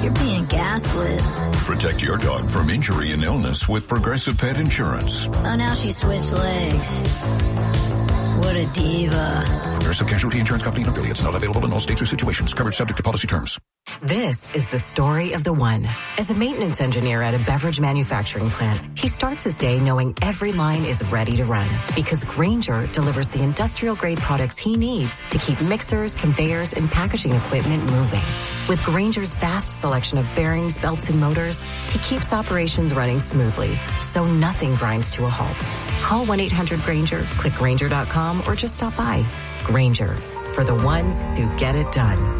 you're being gaslit. Protect your dog from injury and illness with Progressive Pet Insurance. Oh, now she switched legs. What a diva. Progressive Casualty Insurance Company and affiliates. Not available in all states or situations. Coverage subject to policy terms. This is the story of the one. As a maintenance engineer at a beverage manufacturing plant, he starts his day knowing every line is ready to run because Grainger delivers the industrial-grade products he needs to keep mixers, conveyors, and packaging equipment moving. With Grainger's vast selection of bearings, belts, and motors, he keeps operations running smoothly, so nothing grinds to a halt. Call 1-800-GRAINGER, click Grainger.com, or just stop by. Grainger, for the ones who get it done.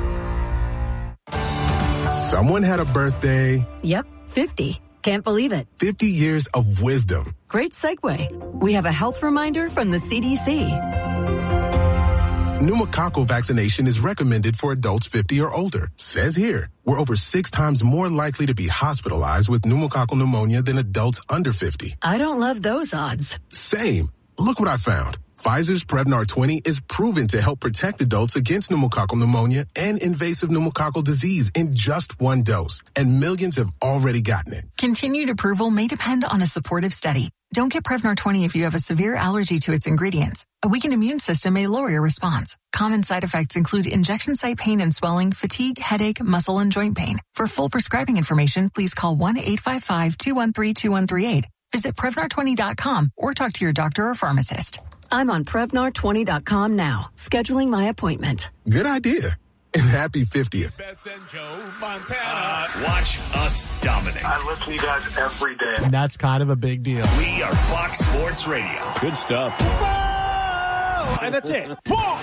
Someone had a birthday. Yep, 50. Can't believe it. 50 years of wisdom. Great segue. We have a health reminder from the CDC. Pneumococcal vaccination is recommended for adults 50 or older. Says here, we're over 6 times more likely to be hospitalized with pneumococcal pneumonia than adults under 50. I don't love those odds. Same. Look what I found. Pfizer's Prevnar 20 is proven to help protect adults against pneumococcal pneumonia and invasive pneumococcal disease in just 1 dose, and millions have already gotten it. Continued approval may depend on a supportive study. Don't get Prevnar 20 if you have a severe allergy to its ingredients. A weakened immune system may lower your response. Common side effects include injection site pain and swelling, fatigue, headache, muscle, and joint pain. For full prescribing information, please call 1-855-213-2138. Visit Prevnar20.com or talk to your doctor or pharmacist. I'm on Prevnar20.com now, scheduling my appointment. Good idea. And happy 50th. Bets and Joe Montana. Watch us dominate. I listen to you guys every day. And that's kind of a big deal. We are Fox Sports Radio. Good stuff. Whoa! And that's it.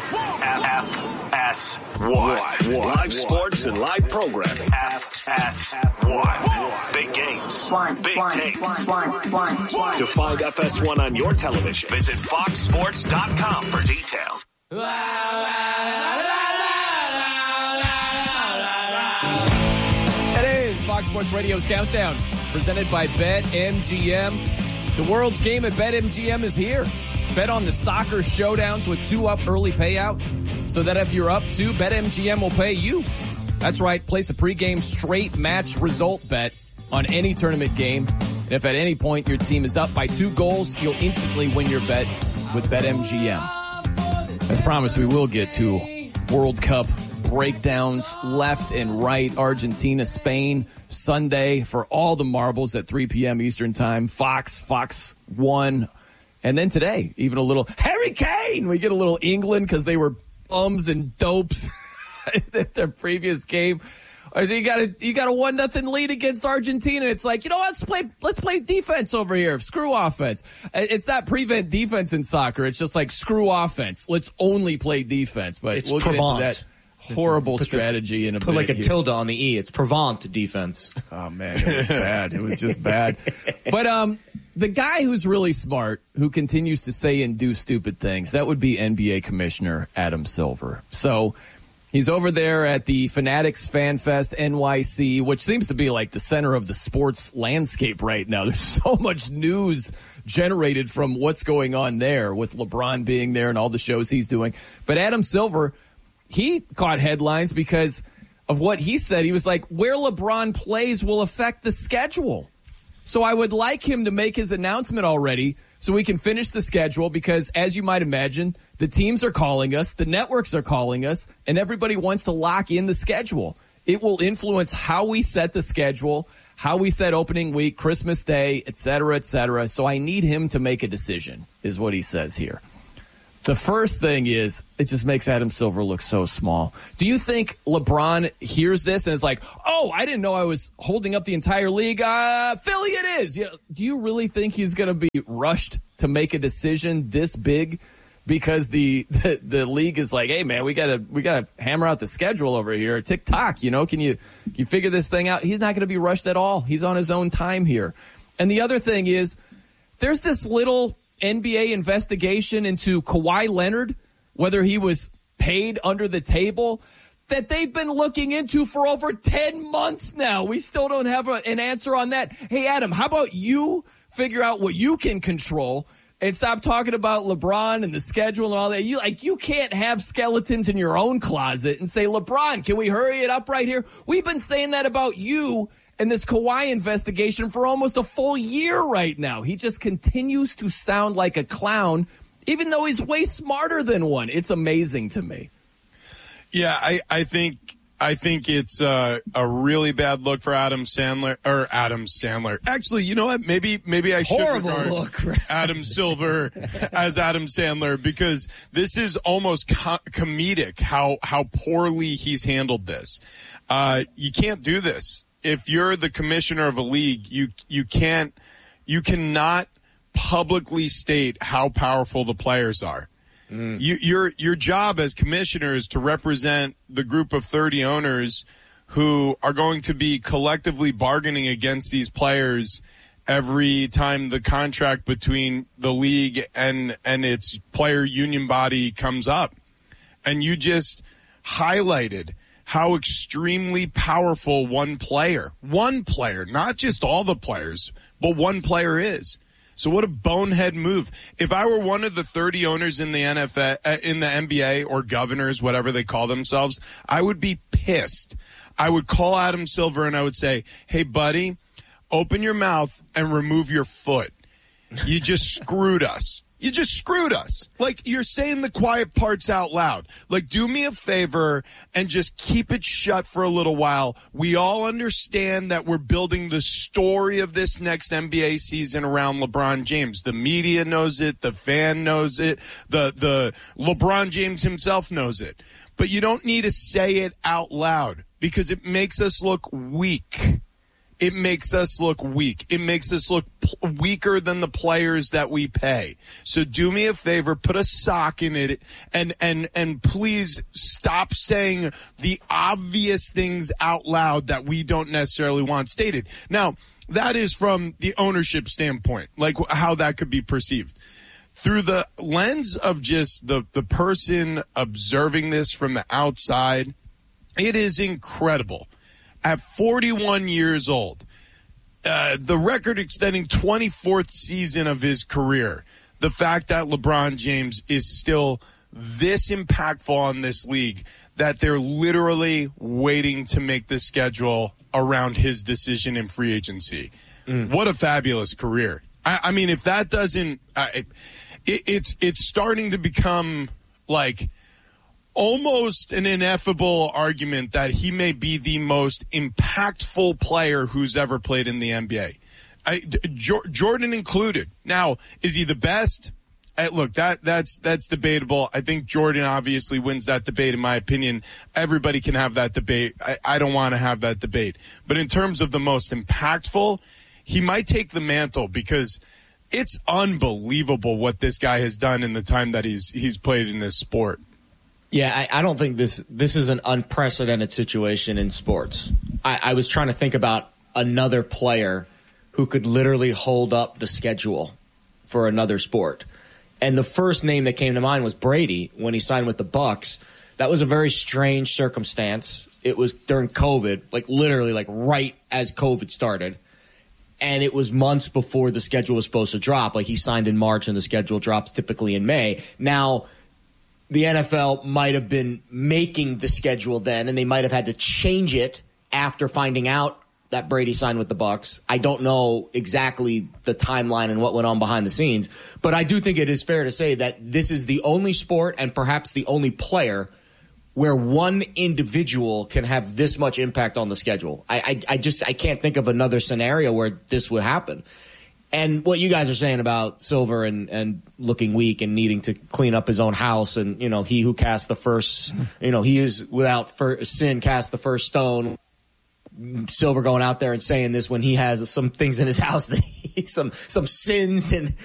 FS1. Live sports and live programming. FS1. Big games. Big takes. To find FS1 on your television, visit foxsports.com for details. It is Fox Sports Radio's Countdown, presented by BetMGM. The world's game at BetMGM is here. Bet on the soccer showdowns with 2 up early payout, so that if you're up 2, BetMGM will pay you. That's right. Place a pregame straight match result bet on any tournament game. And if at any point your team is up by 2 goals, you'll instantly win your bet with BetMGM. As promised, we will get to World Cup breakdowns left and right. Argentina, Spain, Sunday for all the marbles at 3 p.m. Eastern time. Fox 1. And then today, even a little Harry Kane. We get a little England because they were bums and dopes at their previous game. You got a 1-0 lead against Argentina. It's like, let's play defense over here. Screw offense. It's not prevent defense in soccer. It's just like screw offense. Let's only play defense. But we'll get into that horrible strategy in a bit. Put like a tilde on the E. It's Provence defense. Oh man, it was bad. It was just bad. But the guy who's really smart, who continues to say and do stupid things, that would be NBA Commissioner Adam Silver. So he's over there at the Fanatics Fan Fest NYC, which seems to be like the center of the sports landscape right now. There's so much news generated from what's going on there with LeBron being there and all the shows he's doing. But Adam Silver, he caught headlines because of what he said. He was like, where LeBron plays will affect the schedule. So I would like him to make his announcement already so we can finish the schedule because, as you might imagine, the teams are calling us, the networks are calling us, and everybody wants to lock in the schedule. It will influence how we set the schedule, how we set opening week, Christmas Day, et cetera, et cetera. So I need him to make a decision, is what he says here. The first thing is, it just makes Adam Silver look so small. Do you think LeBron hears this and is like, oh, I didn't know I was holding up the entire league. Philly it is. Do you really think he's going to be rushed to make a decision this big because the league is like, hey, man, we gotta hammer out the schedule over here. Tick-tock, can you figure this thing out? He's not going to be rushed at all. He's on his own time here. And the other thing is, there's this little NBA investigation into Kawhi Leonard, whether he was paid under the table, that they've been looking into for over 10 months now. We still don't have an answer on that. Hey, Adam, how about you figure out what you can control and stop talking about LeBron and the schedule and all that. You can't have skeletons in your own closet and say, LeBron, can we hurry it up right here? We've been saying that about you and this Kawhi investigation for almost a full year right now. He just continues to sound like a clown, even though he's way smarter than one. It's amazing to me. Yeah, I think it's a really bad look for Adam Sandler. Actually, you know what? Maybe I should regard Adam Silver as Adam Sandler, because this is almost comedic how poorly he's handled this. You can't do this. If you're the commissioner of a league, you cannot publicly state how powerful the players are. Your job as commissioner is to represent the group of 30 owners who are going to be collectively bargaining against these players every time the contract between the league and its player union body comes up. And you just highlighted how extremely powerful one player, not just all the players, but one player is. So what a bonehead move. If I were one of the 30 owners in the NFL, in the NBA, or governors, whatever they call themselves, I would be pissed. I would call Adam Silver and I would say, hey, buddy, open your mouth and remove your foot. You just screwed us. You just screwed us. Like, you're saying the quiet parts out loud. Like, do me a favor and just keep it shut for a little while. We all understand that we're building the story of this next NBA season around LeBron James. The media knows it. The fan knows it. The LeBron James himself knows it. But you don't need to say it out loud, because it makes us look weak. It makes us look weak. It makes us look weaker than the players that we pay. So do me a favor, put a sock in it, and please stop saying the obvious things out loud that we don't necessarily want stated. Now, that is from the ownership standpoint, like how that could be perceived. Through the lens of just the person observing this from the outside, it is incredible. At 41 years old, the record-extending 24th season of his career, the fact that LeBron James is still this impactful on this league, that they're literally waiting to make the schedule around his decision in free agency. What a fabulous career. I mean, if that doesn't, it's starting to become like almost an ineffable argument that he may be the most impactful player who's ever played in the NBA. Jordan included. Now, is he the best? Look, that's debatable. I think Jordan obviously wins that debate, in my opinion. Everybody can have that debate. I don't want to have that debate. But in terms of the most impactful, he might take the mantle, because it's unbelievable what this guy has done in the time that he's played in this sport. Yeah, I don't think this is an unprecedented situation in sports. I was trying to think about another player who could literally hold up the schedule for another sport. And the first name that came to mind was Brady when he signed with the Bucks. That was a very strange circumstance. It was during COVID, like literally like right as COVID started. And it was months before the schedule was supposed to drop. Like, he signed in March and the schedule drops typically in May. Now, the NFL might have been making the schedule then, and they might have had to change it after finding out that Brady signed with the Bucks. I don't know exactly the timeline and what went on behind the scenes, but I do think it is fair to say that this is the only sport, and perhaps the only player, where one individual can have this much impact on the schedule. I can't think of another scenario where this would happen. And what you guys are saying about Silver and looking weak and needing to clean up his own house, and, you know, he who cast the first, you know, he is without sin cast the first stone. Silver going out there and saying this when he has some things in his house, that some sins and